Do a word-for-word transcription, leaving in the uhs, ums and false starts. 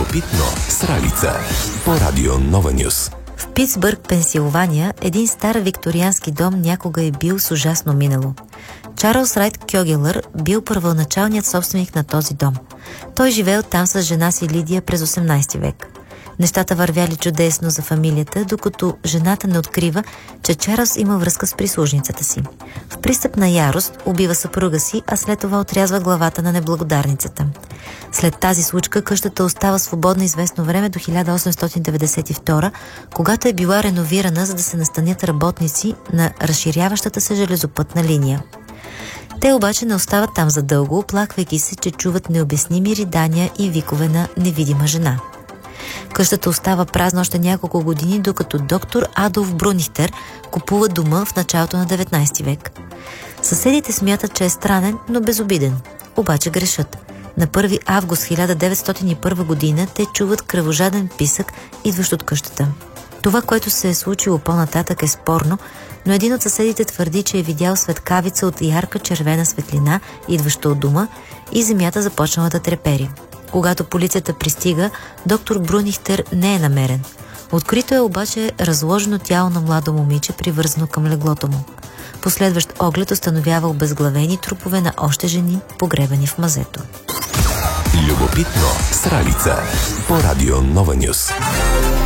Любопитно с Ралица по Радио Нова Нюс. В Питсбърг, Пенсилвания, един стар викториански дом някога е бил с ужасно минало. Чарлз Райт Кьогелър бил първоначалният собственик на този дом. Той живеел там с жена си Лидия през осемнайсети век. Нещата вървяли чудесно за фамилията, докато жената не открива, че Чарлз има връзка с прислужницата си. В пристъп на ярост убива съпруга си, а след това отрязва главата на неблагодарницата. След тази случка къщата остава свободна известно време до хиляда осемстотин деветдесет и втора, когато е била реновирана, за да се настанят работници на разширяващата се железопътна линия. Те обаче не остават там задълго, оплаквайки се, че чуват необясними ридания и викове на невидима жена. Къщата остава празна още няколко години, докато доктор Адолф Брунихтер купува дома в началото на деветнайсети век. Съседите смятат, че е странен, но безобиден. Обаче грешат. На първи август хиляда деветстотин и първа година те чуват кръвожаден писък, идващ от къщата. Това, което се е случило по-нататък, е спорно, но един от съседите твърди, че е видял светкавица от ярка червена светлина, идваща от дома, и земята започнала да трепери. Когато полицията пристига, доктор Брунихтер не е намерен. Открито е обаче разложено тяло на младо момиче, привързано към леглото му. Последващ оглед установява обезглавени трупове на още жени, погребани в мазето. Любопитно с Ралица по Радио Нова Нюс.